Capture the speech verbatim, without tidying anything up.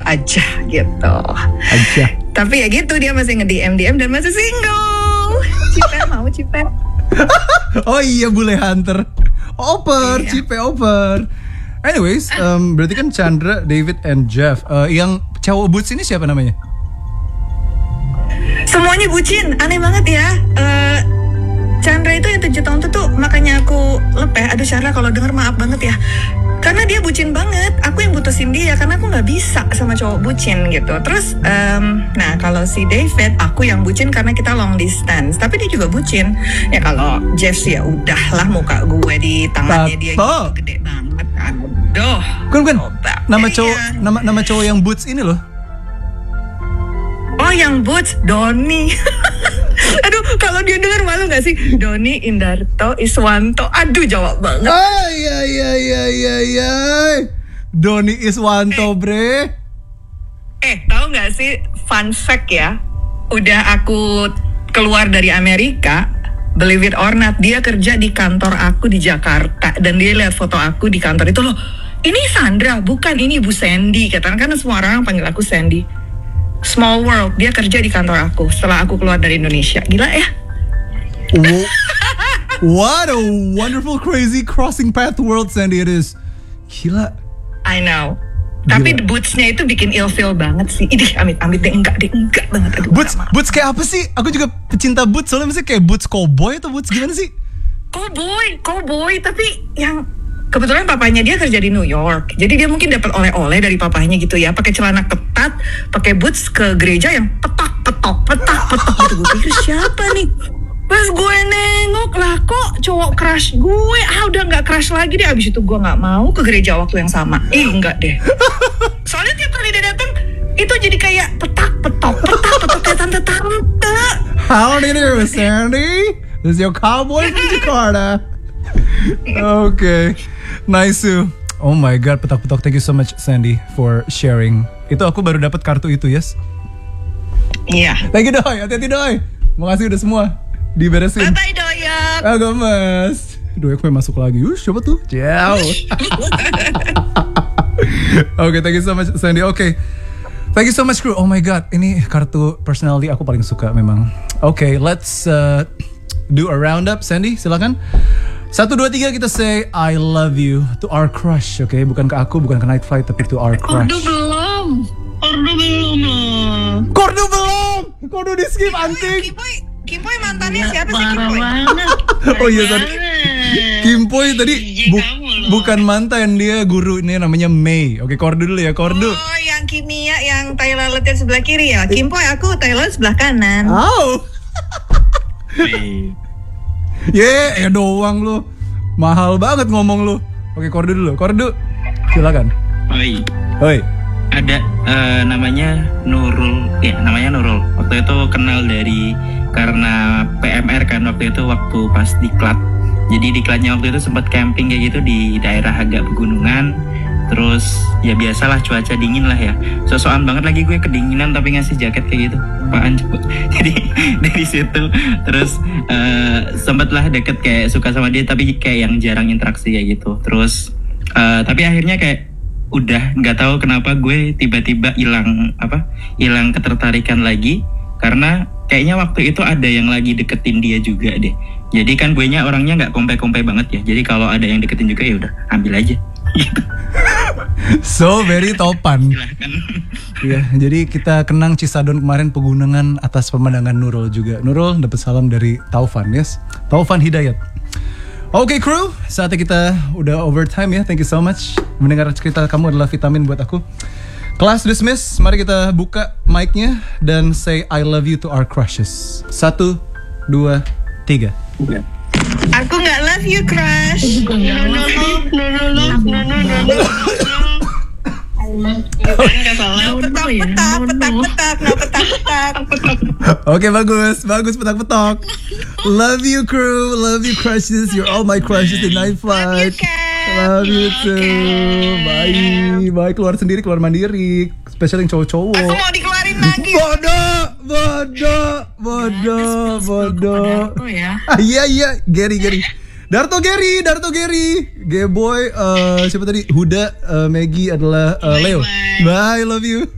aja gitu. Aja. Tapi ya gitu, dia masih nge-D M D M dan masih single. Cipe mau Cipe. Oh iya, bule hunter. Oper, Iya. Cipe oper. Anyways, um, berarti kan Chandra, David, and Jeff. Uh, yang cowok boots ini siapa namanya? Semuanya bucin, aneh banget ya. Eh, Chandra itu yang tujuh tahun itu tuh makanya aku lepeh. Aduh Chandra, kalau denger maaf banget ya. Karena dia bucin banget. Aku yang putusin dia karena aku nggak bisa sama cowok bucin gitu. Terus, em, nah kalau si David, aku yang bucin karena kita long distance. Tapi dia juga bucin. Ya kalau Jeff sih ya udahlah, muka gue di tangannya dia Tato. gitu, gede banget. Aduh. Kan kan Coba. nama Eh, cowok iya. nama nama cowok yang boots ini loh. Oh yang boots, Doni. Aduh, kalau dia denger malu gak sih? Doni Indarto Iswanto. Aduh, jawab banget. Ay ay ay ay ay ay. Doni Iswanto, bre. Eh, tahu gak sih fun fact ya? Udah aku keluar dari Amerika, believe it or not, dia kerja di kantor aku di Jakarta. Dan dia lihat foto aku di kantor itu, loh, ini Sandra, bukan, ini Ibu Sandy. Katanya kan semua orang panggil aku Sandy. Small world, dia kerja di kantor aku setelah aku keluar dari Indonesia. Gila ya? Wo- What a wonderful, crazy crossing path world, Sandy, it is. Gila. I know. Gila. Tapi bootsnya itu bikin ilfeel banget sih. Idih, amit-amit deh, enggak deh, enggak banget. Aduh, Boots, nggak mau. boots kayak apa sih? Aku juga pecinta boots, soalnya misalnya kayak boots cowboy atau boots gimana sih? Cowboy, cowboy, tapi yang kebetulan papanya dia kerja di New York. Jadi dia mungkin dapat oleh-oleh dari papanya gitu ya. Pakai celana ketat, pakai boots ke gereja yang petak, petok, petak, petok gitu. Gue pikir siapa nih? Pas gue nengok lah, kok cowok crush gue. Ah udah nggak crush lagi deh. Abis itu gue nggak mau ke gereja waktu yang sama. Ih enggak deh. Soalnya tiap kali dia datang itu jadi kayak petak, petok, petak, petok kayak tante-tante. How did you, Sandy? This is your cowboy from Jakarta. Okay, nice too. Oh my god, petak-petok. Thank you so much, Sandy, for sharing. Itu aku baru dapat kartu itu, yes. Iya. Thank you, Doi. Hati-hati, Doi. Makasih udah semua diberesin. Bye-bye doyak. Ah, gemes. Doi, aku pengen masuk lagi. Ush, coba tuh. Jauh. Oke, thank you so much, Sandy. Oke. Thank you so much, crew. Oh my god, ini kartu personality aku paling suka memang. Oke, let's uh, do a roundup. Sandy, silakan. Satu, dua, tiga, kita say I love you to our crush, oke? Okay? Bukan ke aku, bukan ke Night Flight, tapi to our crush. Ordo belum. Ordo belum loh. Kordo belum! Kordo di skip, anting! Kimpoy, Kimpoy mantannya siapa sih Kimpoy? Oh iya, sorry. Kimpoy tadi bu- bukan mantan, dia guru, ini namanya Mei. Oke, Kordo dulu ya, Kordo. Oh, yang kimia, yang Thailand latihan sebelah kiri ya. Kimpoy, aku Thailand sebelah kanan. Oh! Ye, yeah, doang lu. Mahal banget ngomong lu. Oke, Kordo dulu. Kordo, silakan. Oi, Oi. ada eh, namanya Nurul, ya namanya Nurul. Waktu itu kenal dari karena P M R kan waktu itu waktu pas diklat. Jadi diklatnya waktu itu sempat camping kayak gitu di daerah agak pegunungan. Terus ya biasalah cuaca dingin lah ya. So-soan banget lagi gue kedinginan tapi ngasih jaket kayak gitu. Apaan coba. Jadi dari situ terus uh, sempatlah deket kayak suka sama dia tapi kayak yang jarang interaksi kayak gitu. Terus uh, tapi akhirnya kayak udah nggak tahu kenapa gue tiba-tiba hilang apa? Hilang ketertarikan lagi karena kayaknya waktu itu ada yang lagi deketin dia juga deh. Jadi kan gue nya orangnya nggak kompe-kompe banget ya. Jadi kalau ada yang deketin juga ya udah ambil aja. Gitu. So very topan. Silahkan. Iya, jadi kita kenang Cisadon kemarin pegunungan atas pemandangan Nurul juga. Nurul dapat salam dari Taufan, yes. Taufan Hidayat. Oke, okay, crew, saatnya kita udah overtime ya. Thank you so much. Mendengar cerita kamu adalah vitamin buat aku. Kelas dismiss, mari kita buka mic-nya dan say I love you to our crushes. Satu, dua, tiga. Aku nggak love you, crush. No, no, no, no, no, no, no, no, no, no. No, petak, petak, petak, petak, no, petak, petak. Oke, bagus, bagus petak-petok. Love you, crew, love you, crushes. You're all my crushes in Night Flight. Love you too. Bye, bye. Keluar sendiri, keluar mandiri. Spesial yang cowok-cowok. Aku mau dikeluarin lagi. Bodoh, bodoh, bodoh, bodoh. ya. Ah, iya, iya, Gary, Gary. Darto Gary, Darto Gary, Gay Boy, uh, siapa tadi? Huda, uh, Maggie adalah uh, Leo. Bye, love you.